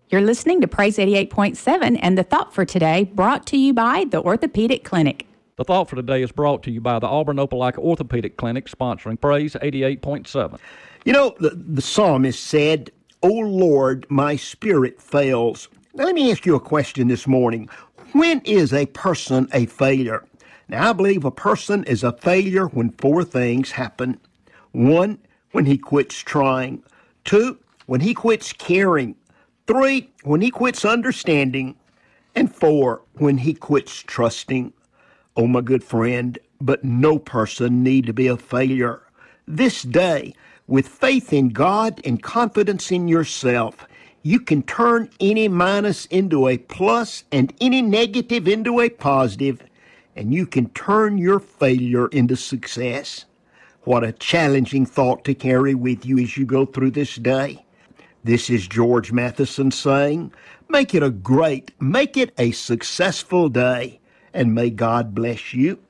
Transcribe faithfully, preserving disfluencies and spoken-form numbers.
You're listening to Praise eighty-eight point seven, and the thought for today brought to you by the Orthopedic Clinic. The thought for today is brought to you by the Auburn Opelika Orthopedic Clinic, sponsoring Praise eighty-eight point seven. You know, the, the psalmist said, "O Lord, my spirit fails." Now, let me ask you a question this morning. When is a person a failure? Now, I believe a person is a failure when four things happen. One, when he quits trying. Two, when he quits caring. Three, when he quits understanding. And four, when he quits trusting. Oh, my good friend, but no person need to be a failure. This day, with faith in God and confidence in yourself, you can turn any minus into a plus and any negative into a positive, and you can turn your failure into success. What a challenging thought to carry with you as you go through this day. This is George Matheson saying, make it a great, make it a successful day, and may God bless you.